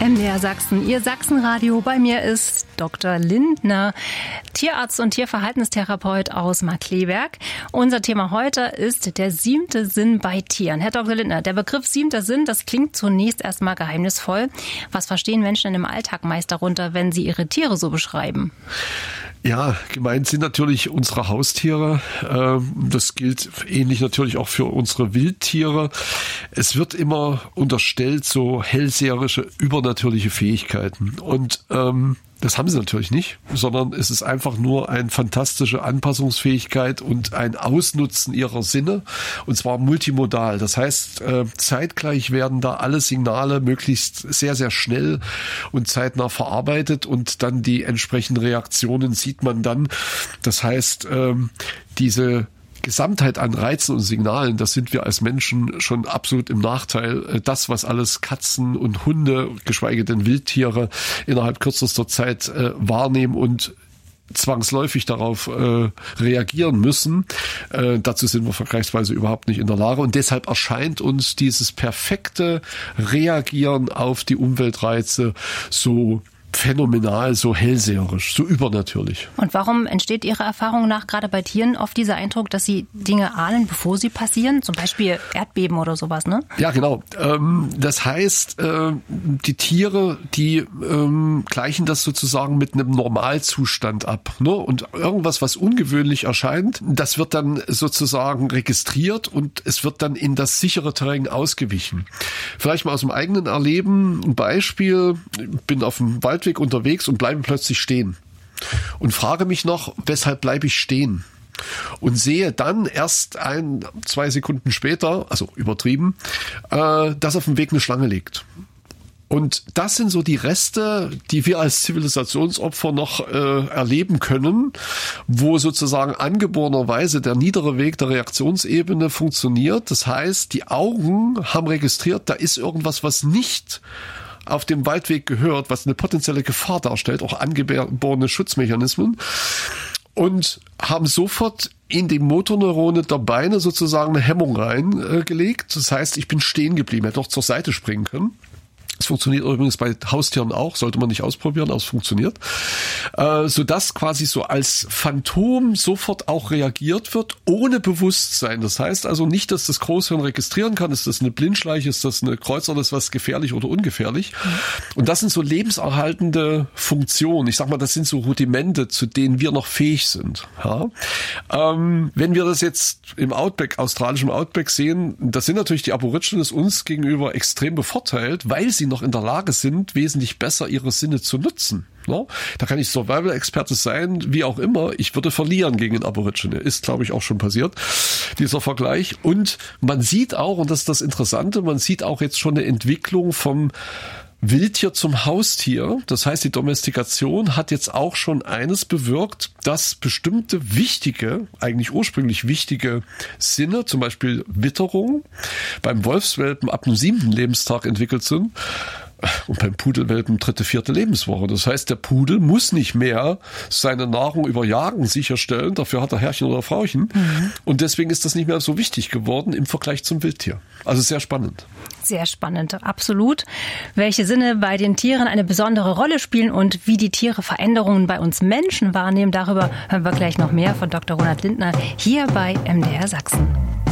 MDR Sachsen, Ihr Sachsenradio. Bei mir ist Dr. Lindner, Tierarzt und Tierverhaltenstherapeut aus Markkleeberg. Unser Thema heute ist der 7. Sinn bei Tieren. Herr Dr. Lindner, der Begriff 7. Sinn, das klingt zunächst erstmal geheimnisvoll. Was verstehen Menschen denn im Alltag meist darunter, wenn sie ihre Tiere so beschreiben? Ja, gemeint sind natürlich unsere Haustiere. Das gilt ähnlich natürlich auch für unsere Wildtiere. Es wird immer unterstellt, so hellseherische, übernatürliche Fähigkeiten. Und das haben sie natürlich nicht, sondern es ist einfach nur eine fantastische Anpassungsfähigkeit und ein Ausnutzen ihrer Sinne, und zwar multimodal. Das heißt, zeitgleich werden da alle Signale möglichst sehr, sehr schnell und zeitnah verarbeitet und dann die entsprechenden Reaktionen sieht man dann. Das heißt, diese Gesamtheit an Reizen und Signalen, das sind wir als Menschen schon absolut im Nachteil. Das, was alles Katzen und Hunde, geschweige denn Wildtiere, innerhalb kürzester Zeit wahrnehmen und zwangsläufig darauf reagieren müssen. Dazu sind wir vergleichsweise überhaupt nicht in der Lage. Und deshalb erscheint uns dieses perfekte Reagieren auf die Umweltreize so phänomenal, so hellseherisch, so übernatürlich. Und warum entsteht Ihrer Erfahrung nach gerade bei Tieren oft dieser Eindruck, dass sie Dinge ahnen, bevor sie passieren? Zum Beispiel Erdbeben oder sowas, ne? Ja, genau. Das heißt, die Tiere, die gleichen das sozusagen mit einem Normalzustand ab, ne? Und irgendwas, was ungewöhnlich erscheint, das wird dann sozusagen registriert und es wird dann in das sichere Terrain ausgewichen. Vielleicht mal aus dem eigenen Erleben ein Beispiel. Ich bin auf dem Waldweg unterwegs und bleibe plötzlich stehen und frage mich noch, weshalb bleibe ich stehen? Und sehe dann erst 1-2 Sekunden später, also übertrieben, dass auf dem Weg eine Schlange liegt. Und das sind so die Reste, die wir als Zivilisationsopfer noch erleben können, wo sozusagen angeborenerweise der niedere Weg der Reaktionsebene funktioniert. Das heißt, die Augen haben registriert, da ist irgendwas, was nicht auf dem Waldweg gehört, was eine potenzielle Gefahr darstellt, auch angeborene Schutzmechanismen, und haben sofort in die Motorneurone der Beine sozusagen eine Hemmung reingelegt. Das heißt, ich bin stehen geblieben, hätte doch zur Seite springen können. Es funktioniert übrigens bei Haustieren auch, sollte man nicht ausprobieren, aber es funktioniert. Sodass quasi so als Phantom sofort auch reagiert wird, ohne Bewusstsein. Das heißt also nicht, dass das Großhirn registrieren kann, ist das eine Blindschleiche, ist das eine Kreuzart, ist was gefährlich oder ungefährlich. Und das sind so lebenserhaltende Funktionen. Ich sag mal, das sind so Rudimente, zu denen wir noch fähig sind. Ja? Wenn wir das jetzt im Outback, australischem Outback sehen, das sind natürlich die Aborigines uns gegenüber extrem bevorteilt, weil sie noch in der Lage sind, wesentlich besser ihre Sinne zu nutzen. No? Da kann ich Survival-Experte sein, wie auch immer. Ich würde verlieren gegen den Aborigine. Ist, glaube ich, auch schon passiert, dieser Vergleich. Und man sieht auch, und das ist das Interessante, man sieht auch jetzt schon eine Entwicklung vom Wildtier zum Haustier. Das heißt, die Domestikation hat jetzt auch schon eines bewirkt, dass bestimmte wichtige, eigentlich ursprünglich wichtige Sinne, zum Beispiel Witterung, beim Wolfswelpen ab dem 7. Lebenstag entwickelt sind. Und beim Pudelwelpen 3., 4. Lebenswoche. Das heißt, der Pudel muss nicht mehr seine Nahrung über Jagen sicherstellen. Dafür hat er Herrchen oder Frauchen. Und deswegen ist das nicht mehr so wichtig geworden im Vergleich zum Wildtier. Also sehr spannend. Sehr spannend, absolut. Welche Sinne bei den Tieren eine besondere Rolle spielen und wie die Tiere Veränderungen bei uns Menschen wahrnehmen, darüber hören wir gleich noch mehr von Dr. Ronald Lindner hier bei MDR Sachsen.